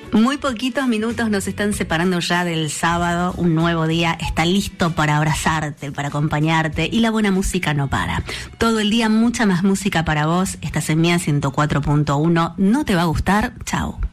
Muy poquitos minutos nos están separando ya del sábado. Un nuevo día está listo para abrazarte, para acompañarte, y la buena música no para. Todo el día mucha más música para vos. Estás en Mía 104.1. ¿No te va a gustar? Chau.